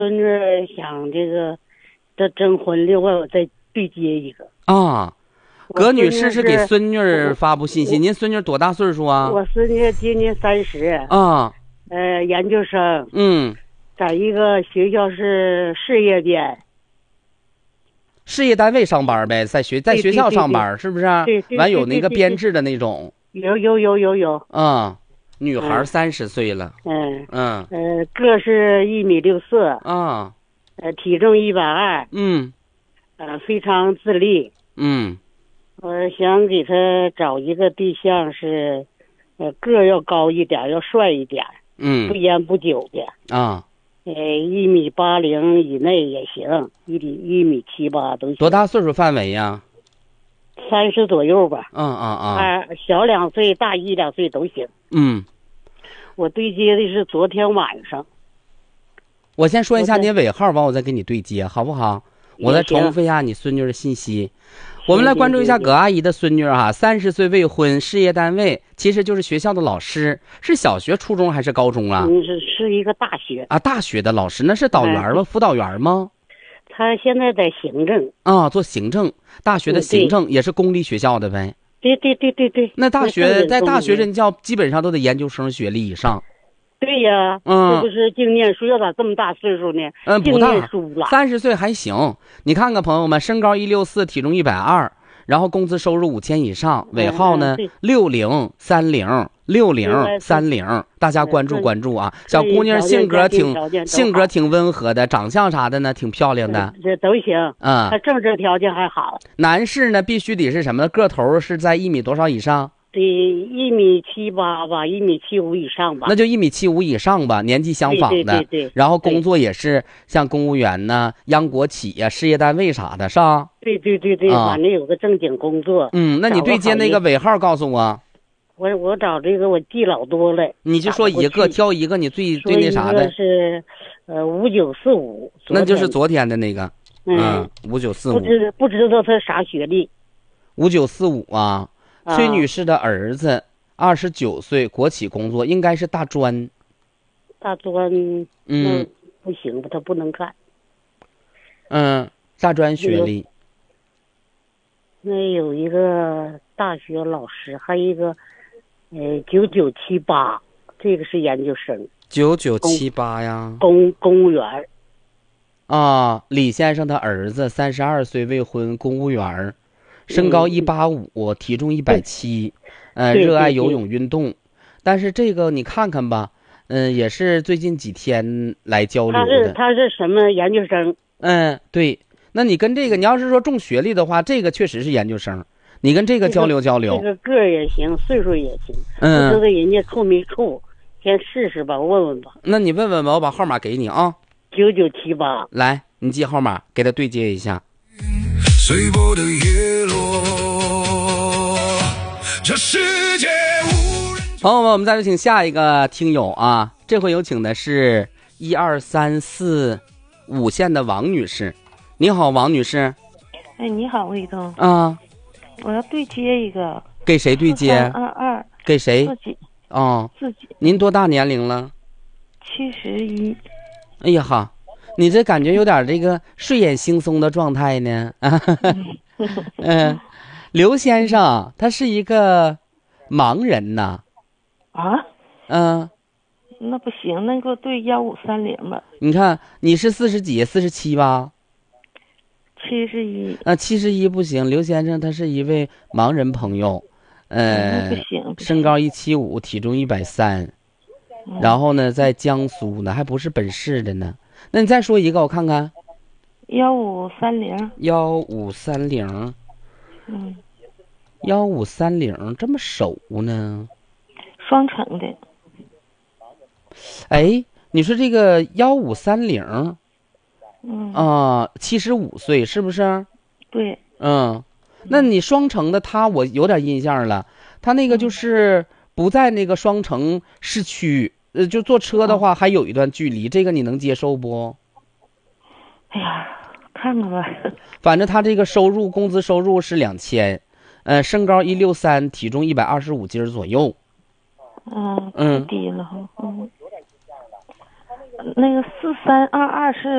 孙女想这征婚的话，我再对接一个啊。葛女士是给孙女发布信息。您孙女多大岁数啊？ 我孙女今年30。 啊。 研究生。在一个学校是事业编。 事业单位上班呗，在学校上班，是不是？ 对。 完有那个编制的那种。 有。 女孩30岁了。 个是1.64米。体重120。非常自立。我想给他找一个对象是，个要高一点，要帅一点。不烟不酒的。1.80米以内也行，1.78米都行。 多大岁数范围呀 ？30左右吧。小2岁，大1、2岁都行。我对接的是昨天晚上。 我先说一下你尾号，完我再给你对接，好不好？我再重复一下你孙女的信息。我们来关注一下葛阿姨的孙女哈，30岁未婚，事业单位，其实就是学校的老师，是小学、初中还是高中啊？ 是一个大学啊，大学的老师，那是导员吗？辅导员吗？ 他现在在行政做行政，大学的行政也是公立学校的呗。 对。 那在大学任教，基本上都得研究生学历以上。 对呀，是不是净念书？要咋这么大岁数呢？ 不大，30岁还行。你看看朋友们，身高164，体重120，然后工资收入5000以上，尾号呢6030，大家关注关注啊！小姑娘性格挺温和的，长相啥的呢挺漂亮的， 这都行。她政治条件还好。 男士呢必须得是什么呢？个头是在1米多少以上？ 得1.78米吧，1.75米以上吧。 那就1.75米以上吧，年纪相仿的。 对。 然后工作也是像公务员呢、央国企呀、事业单位啥的，是吧？ 对。反正有个正经工作。 那你对接那个尾号告诉我。 我找这个我记老多了。 你就说一个，挑一个你最那啥的。 是5945。 那就是昨天的那个。5945。 不知道他啥学历。 5945啊。崔女士的儿子29岁，国企工作，应该是大专。 大专。不行吧，他不能干。 大专学历。 那有一个大学老师，还有一个9978，这个是研究生。 9978呀。 公务员。 李先生的儿子32岁未婚，公务员。身高185，体重170，热爱游泳运动，但是这个你看看吧，也是最近几天来交流的。 他是什么研究生？ 对，那你跟这个，你要是说重学历的话，这个确实是研究生，你跟这个交流交流。 这个也行，岁数也行，不知道人家处没处，先试试吧，问问吧。 那你问问吧，我把号码给你啊。 9978。 来，你记号码，给他对接一下。 随波的叶落，这世界无人。 朋友们，我们再有请下一个听友啊，这回有请的是12345线的王女士。你好，王女士。 你好，魏东。我要对接一个。 给谁对接 ？4322。 给谁？ 自己。自己。 您多大年龄了 ？71。 哎呀哈。你这感觉有点这个睡眼惺忪的状态呢。刘先生他是一个盲人呐。 那不行，那给我对1530吧。 你看你是40几47吧 ？71。 71不行，刘先生他是一位盲人朋友。 不行。 身高175，体重130，然后呢在江苏呢，还不是本市的呢。那你再说一个我看看。 1530。 1530这么熟呢？ 双城的。 你说这个1530，75岁是不是？ 对。 那你双城的他我有点印象了，他那个就是不在那个双城市区，就坐车的话还有一段距离，这个你能接受不？ 哎呀，看看吧。 反正他这个工资收入是2000，身高163，体重125斤左右。 太低了哈。 那个4322是